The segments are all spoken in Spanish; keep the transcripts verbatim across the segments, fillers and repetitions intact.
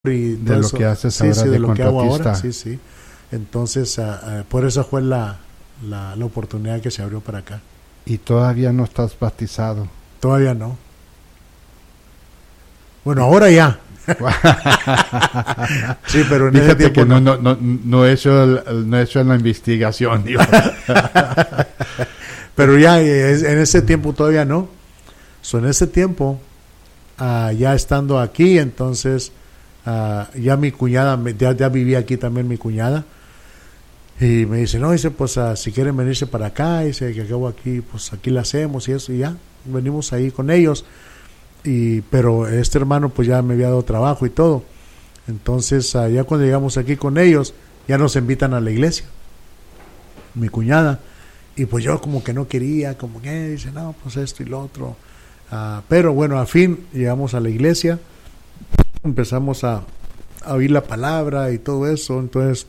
y de lo eso. que haces sí, ahora sí, de, de lo que hago ahora, contratista. sí, sí. Entonces, uh, uh, por eso fue la, la, la oportunidad que se abrió para acá. Y todavía no estás bautizado. Todavía no. Bueno, ahora ya. Sí, pero en ese Fíjate tiempo que no, no. no, no, no he hecho, el- no he hecho la investigación. Digo. Pero ya es- en ese tiempo todavía no. So, en ese tiempo, uh, ya estando aquí, entonces uh, ya mi cuñada, me- ya, ya vivía aquí también mi cuñada. Y me dice, no, dice, pues uh, si quieren venirse para acá, dice que acabo aquí, pues aquí la hacemos y eso, y ya, venimos ahí con ellos. Y pero este hermano pues ya me había dado trabajo y todo. Entonces uh, ya cuando llegamos aquí con ellos, ya nos invitan a la iglesia, mi cuñada. Y pues yo como que no quería, como que dice, no, pues esto y lo otro. Uh, pero bueno, al fin llegamos a la iglesia, empezamos a, a oír la palabra y todo eso. Entonces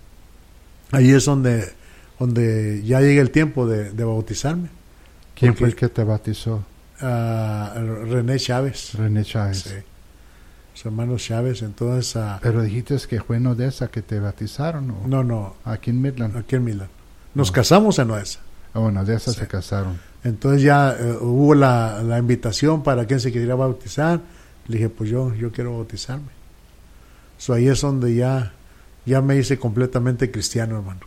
ahí es donde, donde ya llega el tiempo de, de bautizarme. ¿Quién Porque, fue el que te bautizó? Uh, René Chávez. René Chávez. Sí. Su hermano Chávez. Entonces, uh, Pero dijiste que fue en Odessa que te bautizaron, ¿o? no, no, Aquí en Midland. aquí en Milán. Nos Oh. casamos en Odessa. Oh, en Odessa Sí. se casaron. Entonces ya uh, hubo la, la invitación para quien se quería bautizar. Le dije, pues yo, yo quiero bautizarme. So, ahí es donde ya, ya me hice completamente cristiano, hermano.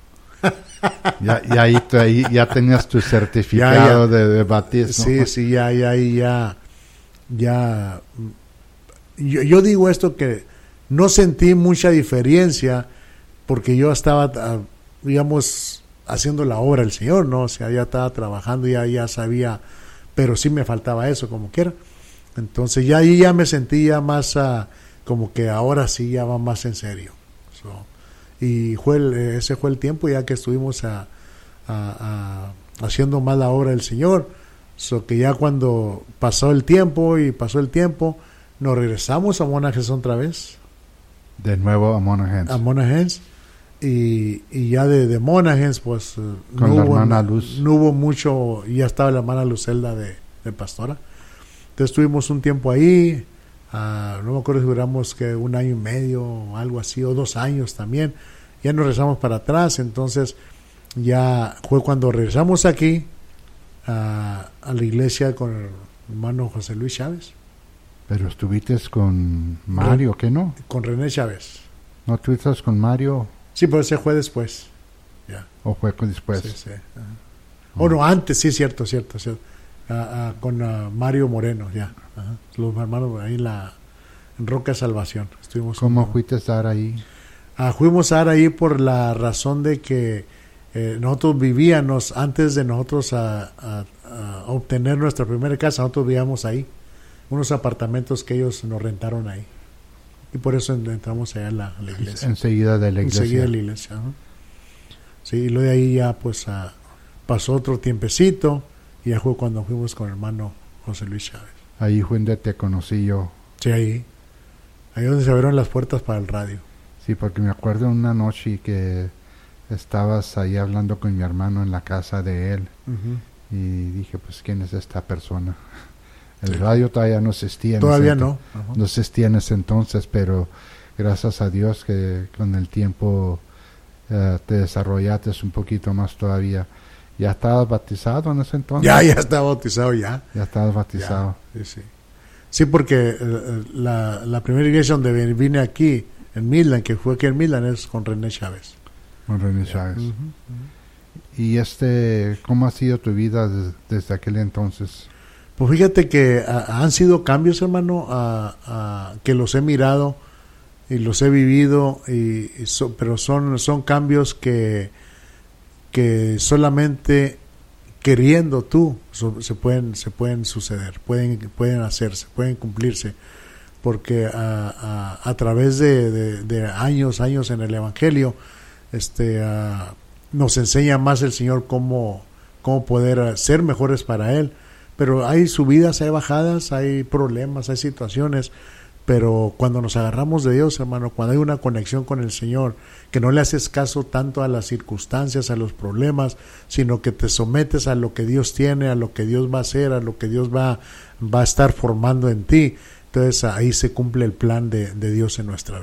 Ya, ya, ahí, tú- ahí ya tenías tu certificado Ya, ya. De, de bautismo. Sí, sí, ya, ya, ya, ya. Yo, yo digo esto que no sentí mucha diferencia porque yo estaba, ah, digamos, haciendo la obra del Señor, ¿no? O sea, ya estaba trabajando, ya, ya sabía, pero sí me faltaba eso, como quiera. Entonces ya ahí ya me sentía más, uh, como que ahora sí ya va más en serio. So, y fue el, ese fue el tiempo ya que estuvimos a, a, a, haciendo más la obra del Señor. So que ya cuando pasó el tiempo y pasó el tiempo, nos regresamos a Monahans otra vez, De nuevo a Monahans. a Monahans, y, y ya de, de Monahans pues Con no la hubo, hermana Luz. no hubo mucho, ya estaba la hermana Lucelda de, de pastora. Entonces estuvimos un tiempo ahí, uh, no me acuerdo si duramos que un año y medio o algo así, o dos años también. Ya nos regresamos para atrás, entonces ya fue cuando regresamos aquí uh, a la iglesia con el hermano José Luis Chávez, Pero estuviste con Mario, ¿qué no? con René Chávez. ¿No estuviste con Mario Sí, pero ese fue después. Ya. o fue con después? Sí, sí. Ajá. O no, antes, sí, cierto, cierto, cierto. Uh, uh, con uh, Mario Moreno, ya. Ajá. Los hermanos ahí en la en Roca Salvación. Estuvimos. ¿Cómo un, fuiste a estar ahí? Uh, fuimos a estar ahí por la razón de que eh, nosotros vivíamos, antes de nosotros a, a, a obtener nuestra primera casa, nosotros vivíamos ahí. Unos apartamentos que ellos nos rentaron ahí. Y por eso entramos allá a la, a la iglesia. Enseguida de la iglesia. Enseguida de la iglesia. Ajá. Sí, y luego de ahí ya pues uh, pasó otro tiempecito y ya fue cuando fuimos con el hermano José Luis Chávez. Ahí fue donde te conocí yo. Sí, ahí. Ahí donde se abrieron las puertas para el radio. Sí, porque me acuerdo una noche que estabas ahí hablando con mi hermano en la casa de él. Uh-huh. Y dije, pues, ¿quién es esta persona? El Sí. radio todavía no existía. En Todavía ese no. ento- Ajá. No existía en ese entonces, pero gracias a Dios que con el tiempo eh, te desarrollaste un poquito más todavía. ¿Ya estabas bautizado en ese entonces? Ya, ya está bautizado ya. Ya estabas bautizado. Ya, sí, sí. Sí, porque eh, la, la primera iglesia donde vine, vine aquí, en Midland, que fue aquí en Midland, es con René Chávez. Con René Chávez. Uh-huh. ¿Y este, cómo ha sido tu vida des- desde aquel entonces? Pues fíjate que a, han sido cambios, hermano, a, a, que los he mirado y los he vivido, y, y so, pero son, son cambios que, que solamente queriendo tú so, se pueden se pueden suceder, pueden pueden hacerse, pueden cumplirse, porque a, a, a través de, de, de años, años en el Evangelio, este a, nos enseña más el Señor cómo, cómo poder ser mejores para Él. Pero hay subidas, hay bajadas, hay problemas, hay situaciones, pero cuando nos agarramos de Dios, hermano, cuando hay una conexión con el Señor, que no le haces caso tanto a las circunstancias, a los problemas, sino que te sometes a lo que Dios tiene, a lo que Dios va a hacer, a lo que Dios va, va a estar formando en ti, Entonces ahí se cumple el plan de, de Dios en nuestra vida.